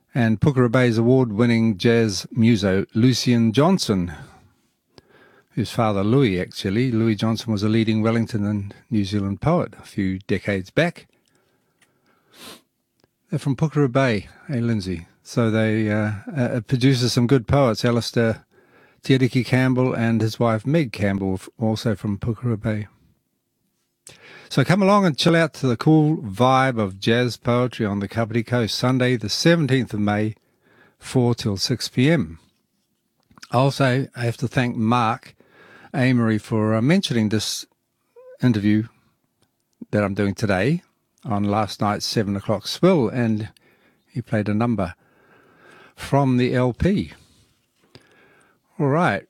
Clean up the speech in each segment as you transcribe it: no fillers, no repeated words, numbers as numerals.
and Pukera Bay's award-winning jazz muso Lucian Johnson, whose father Louis Johnson was a leading Wellington and New Zealand poet a few decades back. They're from Pukera Bay, Lindsay. So they produces some good poets. Alistair Te Ariki Campbell and his wife Meg Campbell, also from Pukera Bay. So come along and chill out to the cool vibe of jazz poetry on the Kapiti Coast, Sunday the 17th of May, 4 till 6 p.m. Also, I have to thank Mark Amory for mentioning this interview that I'm doing today on last night's 7 o'clock swill, and he played a number from the LP. All right.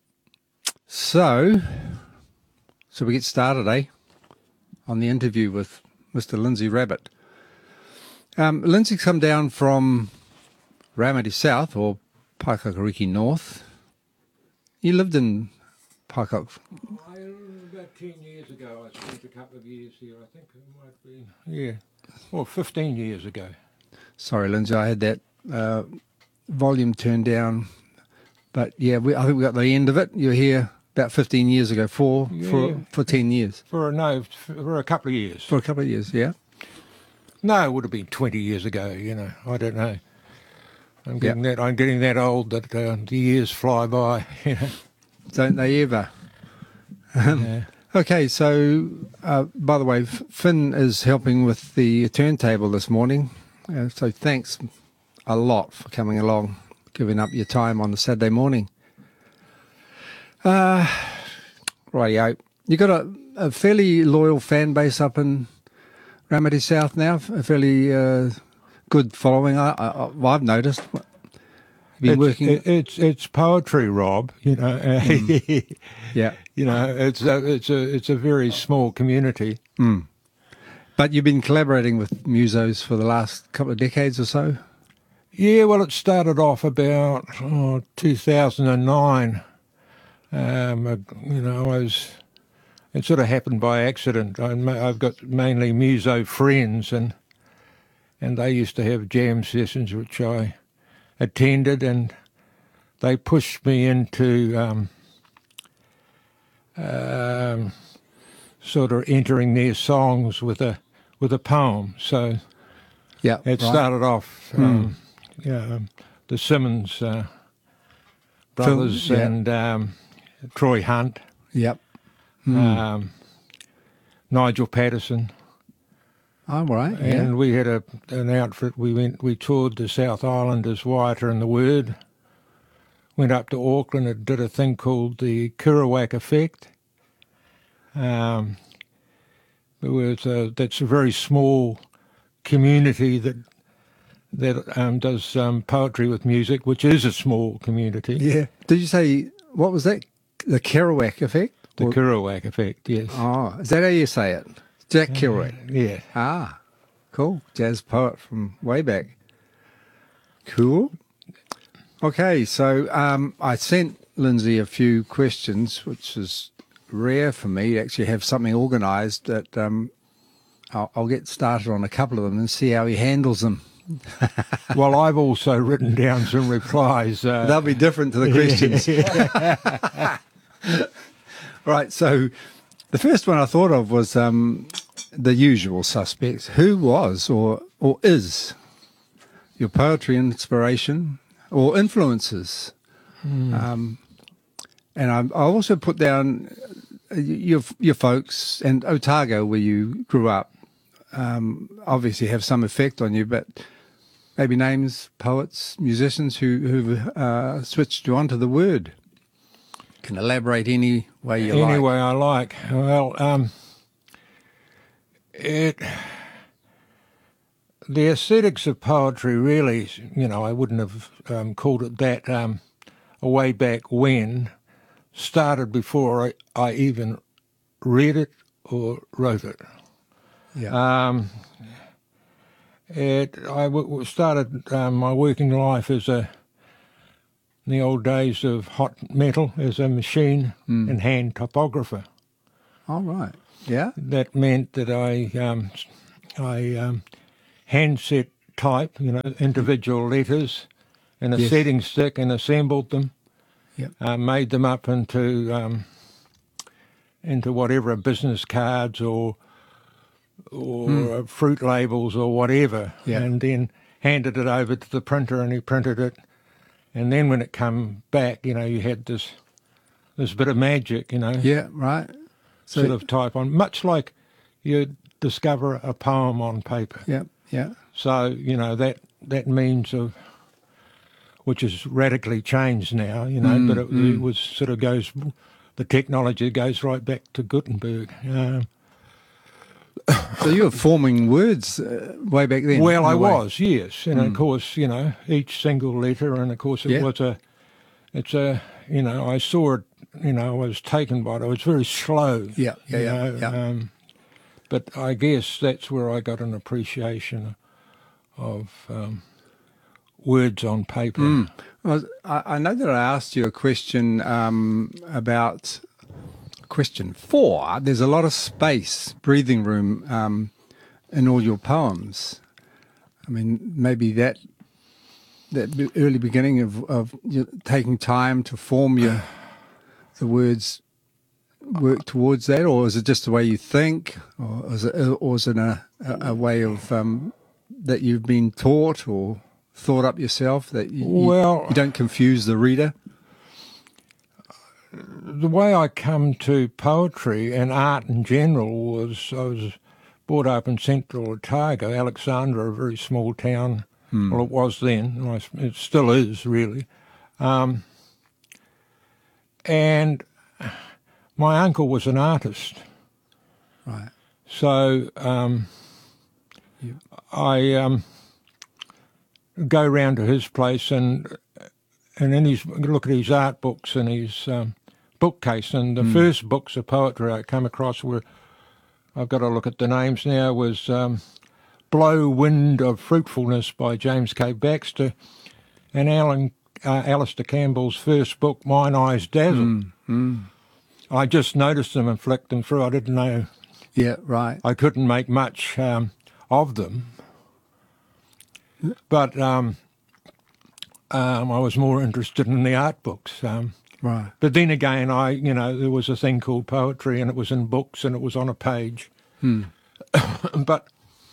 So we get started, on the interview with Mr. Lindsay Rabbit. Lindsay's come down from Ramadi South, or Paikakariki North. You lived in Paikak. About 10 years ago, I spent a couple of years here. I think it might be, 15 years ago. Sorry, Lindsay, I had that volume turned down. But yeah, I think we got the end of it. You were here about 15 years ago, for 10 years. For a couple of years. For a couple of years, yeah. No, it would have been 20 years ago, I don't know. I'm getting that old that the years fly by, Don't they ever? Okay, so by the way, Finn is helping with the turntable this morning. So thanks a lot for coming along, giving up your time on the Saturday morning. Rightio. You got a fairly loyal fan base up in Ramadi South now, a fairly good following. I've noticed. It's poetry, Rob. Yeah. It's a very small community. Mm. But you've been collaborating with musos for the last couple of decades or so. Yeah, well, it started off about 2009. It sort of happened by accident. I've got mainly muso friends, and they used to have jam sessions which I attended, and they pushed me into sort of entering their songs with a poem. So it started off. The Simmons brothers and Troy Hunt. Yep. Nigel Patterson. Oh, right. And we had an outfit. We toured the South Island as Wyatt and the Word. Went up to Auckland and did a thing called the Kerouac Effect. That's a very small community that does poetry with music, which is a small community. Yeah. Did you say, what was that? The Kerouac Effect? The Kerouac Effect, yes. Oh, is that how you say it? Jack Kerouac? Yeah. Ah, cool. Jazz poet from way back. Cool. Okay, so I sent Lindsay a few questions, which is rare for me to actually have something organised that I'll get started on a couple of them and see how he handles them. Well, I've also written down some replies. They'll be different to the questions. Right, so the first one I thought of was the usual suspects. Who was or is your poetry inspiration or influences? And I also put down your folks and Otago, where you grew up, obviously have some effect on you, but maybe names, poets, musicians who've switched you onto the word. Can elaborate any way you like. Any way I like. Well, the aesthetics of poetry really, I wouldn't have called it that way back when, started before I even read it or wrote it. Yeah. I started my working life as in the old days of hot metal, as a machine and hand typographer. All right. Yeah. That meant that I hand set type, individual letters in a Yes. setting stick and assembled them, Yep. made them up into whatever, business cards or fruit labels or whatever, Yeah. and then handed it over to the printer and he printed it. And then when it come back, you had this bit of magic, Yeah, right. So, sort of type on, much like you discover a poem on paper. yeah, yeah. So, that means of, which is radically changed now, but it was sort of goes, the technology goes right back to Gutenberg. So you were forming words way back then? Well, in I a way. was, yes. And of course, each single letter, and of course Yeah. I saw it, I was taken by it. It was very slow. Yeah, yeah, you yeah, know, yeah. But I guess that's where I got an appreciation of words on paper. Well, I know that I asked you a question about question 4. There's a lot of space, breathing room in all your poems. I mean, maybe that early beginning of you taking time to form the words work towards that, or is it just the way you think, or is it a way of that you've been taught or thought up yourself that you don't confuse the reader? The way I come to poetry and art in general was I was brought up in Central Otago, Alexandra, a very small town. Well, it was then, and it still is, really. And my uncle was an artist. Right. So I go round to his place and in his look at his art books and his bookcase, and the first books of poetry I come across were, I've got to look at the names now, was Blow Wind of Fruitfulness by James K. Baxter, and Alistair Campbell's first book, Mine Eyes Dazzle. I just noticed them and flicked them through. I didn't know. Yeah, right. I couldn't make much of them. But I was more interested in the art books. Right. But then again, there was a thing called poetry, and it was in books, and it was on a page. But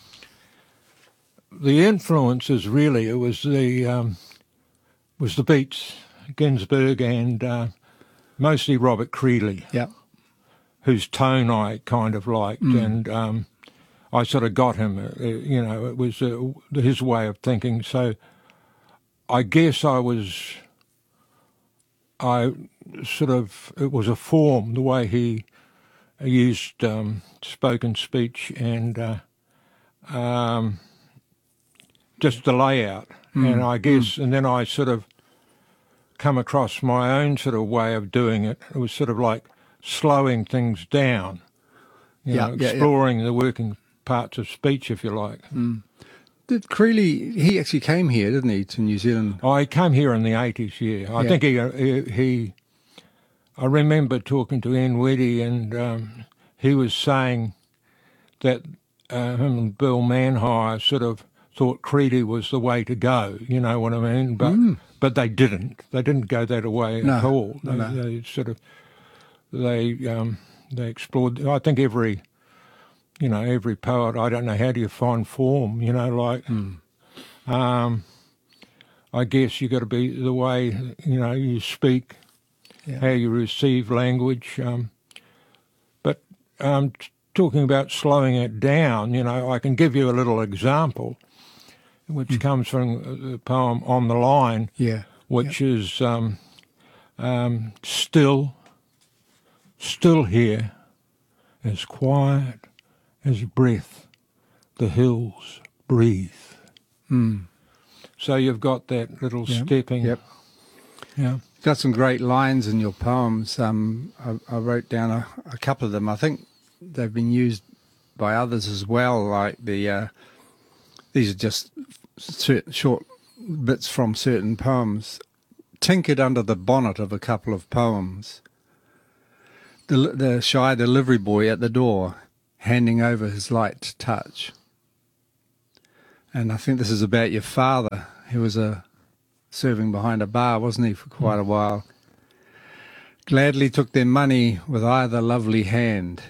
the influences really, it was the Beats, Ginsberg, and mostly Robert Creeley, Yeah. whose tone I kind of liked, and I sort of got him. It was his way of thinking. So I guess it was a form, the way he used spoken speech and just the layout. And I guess, and then I sort of come across my own sort of way of doing it. It was sort of like slowing things down, exploring the working parts of speech, if you like. Did Creeley, he actually came here, didn't he, to New Zealand? I came here in the 80s, yeah. I think I remember talking to Ian Weddy, and he was saying that him and Bill Manhire sort of thought Creeley was the way to go, you know what I mean? But they didn't. They didn't go that way at all. They sort of, they explored, I think every poet, I don't know, how do you find form, I guess you got to be the way, you speak, how you receive language. But talking about slowing it down, I can give you a little example, which comes from the poem On the Line, which is still here, as quiet as breath, the hills breathe. So you've got that little stepping. Yep. Yeah. Got some great lines in your poems. I wrote down a couple of them. I think they've been used by others as well, like these are just short bits from certain poems. Tinkered under the bonnet of a couple of poems. The shy delivery boy at the door, handing over his light touch. And I think this is about your father. He was serving behind a bar, wasn't he, for quite a while. Gladly took their money with either lovely hand.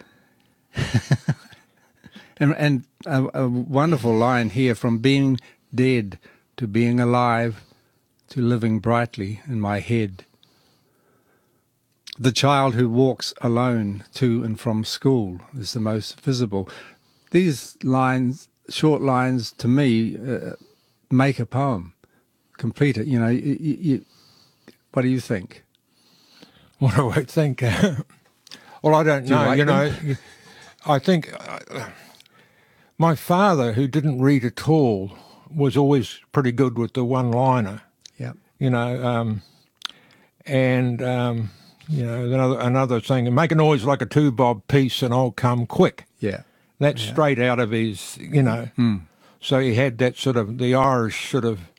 and a wonderful line here, from being dead to being alive to living brightly in my head. The child who walks alone to and from school is the most visible. These lines, short lines, to me, make a poem, complete it. You know, what do you think? What do I think? Well, I don't know. like You know, them? I think my father, who didn't read at all, was always pretty good with the one-liner. Yeah. You know, you know, another thing, make a noise like a two-bob piece and I'll come quick. Yeah. That's straight out of his, you know. So he had that sort of, the Irish sort of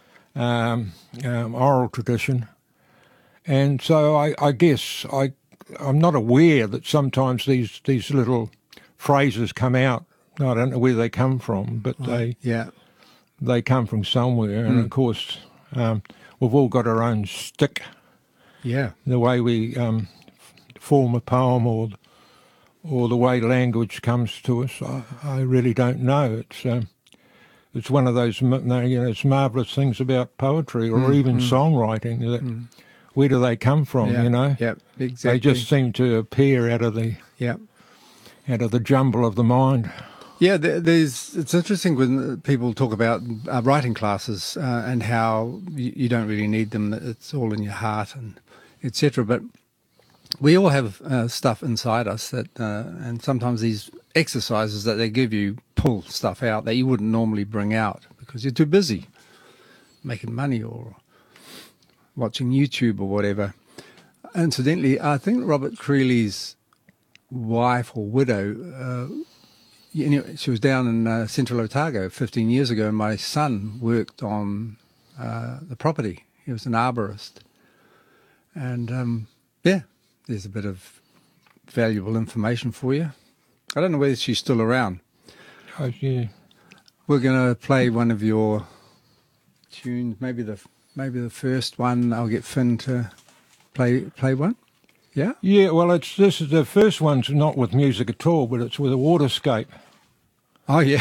oral tradition. And so I guess I'm not aware that sometimes these little phrases come out. I don't know where they come from, but they come from somewhere. And of course, we've all got our own stick. Yeah. The way we form a poem or the way language comes to us, I really don't know. It's one of those, you know, it's marvellous things about poetry or even songwriting. That where do they come from? Yeah. You know, Yeah. Exactly. they just seem to appear out of the jumble of the mind. Yeah, it's interesting when people talk about writing classes and how you don't really need them. It's all in your heart and etc. But we all have stuff inside us that, and sometimes these exercises that they give you pull stuff out that you wouldn't normally bring out because you're too busy making money or watching YouTube or whatever. Incidentally, I think Robert Creeley's wife or widow, she was down in Central Otago 15 years ago, and my son worked on the property. He was an arborist. And, there's a bit of valuable information for you. I don't know whether she's still around. Oh, yeah. We're going to play one of your tunes, maybe the first one. I'll get Finn to play one. Yeah? Yeah, well, this is the first one's not with music at all, but it's with a waterscape. Oh, yeah.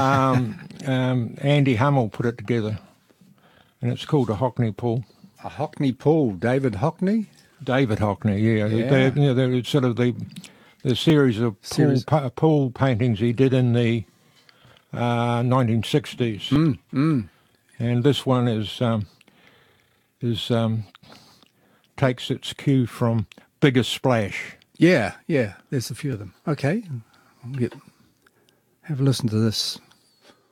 Andy Hummel put it together, and it's called a Hockney Pool. A Hockney Pool, David Hockney? David Hockney, yeah. Yeah. They're sort of the series of pool paintings he did in the 1960s. And this one takes its cue from Bigger Splash. Yeah, there's a few of them. Okay, have a listen to this.